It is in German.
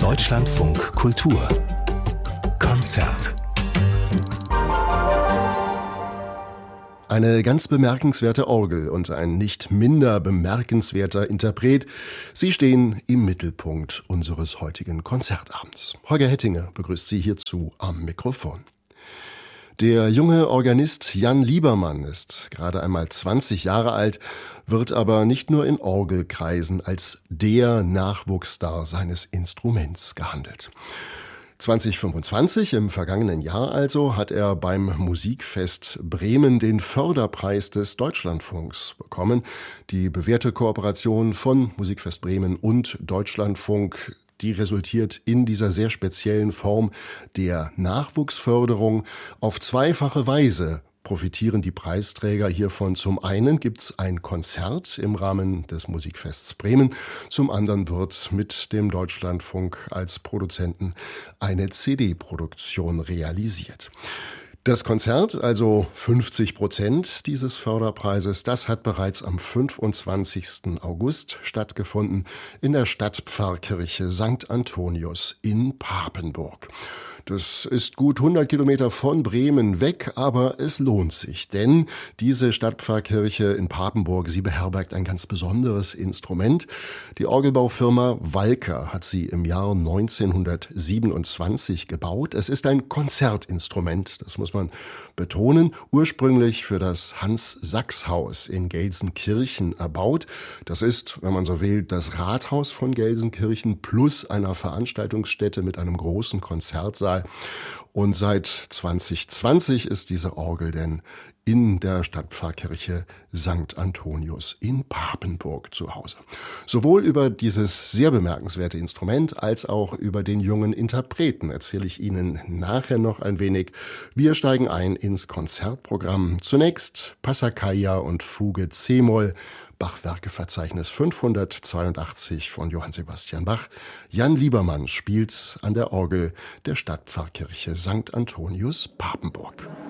Deutschlandfunk Kultur Konzert. Eine ganz bemerkenswerte Orgel und ein nicht minder bemerkenswerter Interpret, sie stehen im Mittelpunkt unseres heutigen Konzertabends. Holger Hettinger begrüßt Sie hierzu am Mikrofon. Der junge Organist Jan Liebermann ist gerade einmal 20 Jahre alt, wird aber nicht nur in Orgelkreisen als der Nachwuchsstar seines Instruments gehandelt. 2025, im vergangenen Jahr also, hat er beim Musikfest Bremen den Förderpreis des Deutschlandfunks bekommen. Die bewährte Kooperation von Musikfest Bremen und Deutschlandfunk, die resultiert in dieser sehr speziellen Form der Nachwuchsförderung. Auf zweifache Weise profitieren die Preisträger hiervon. Zum einen gibt's ein Konzert im Rahmen des Musikfests Bremen. Zum anderen wird mit dem Deutschlandfunk als Produzenten eine CD-Produktion realisiert. Das Konzert, also 50% dieses Förderpreises, das hat bereits am 25. August stattgefunden in der Stadtpfarrkirche St. Antonius in Papenburg. Das ist gut 100 Kilometer von Bremen weg, aber es lohnt sich, denn diese Stadtpfarrkirche in Papenburg, sie beherbergt ein ganz besonderes Instrument. Die Orgelbaufirma Walker hat sie im Jahr 1927 gebaut. Es ist ein Konzertinstrument, das muss man betonen, ursprünglich für das Hans-Sachs-Haus in Gelsenkirchen erbaut. Das ist, wenn man so will, das Rathaus von Gelsenkirchen plus einer Veranstaltungsstätte mit einem großen Konzertsaal. Und seit 2020 ist diese Orgel denn in der Stadtpfarrkirche St. Antonius in Papenburg zu Hause. Sowohl über dieses sehr bemerkenswerte Instrument als auch über den jungen Interpreten erzähle ich Ihnen nachher noch ein wenig. Wir steigen ein ins Konzertprogramm. Zunächst Passacaglia und Fuge c-Moll, Bach-Werkeverzeichnis 582 von Johann Sebastian Bach. Jan Liebermann spielt an der Orgel der Stadtpfarrkirche St. Antonius Papenburg.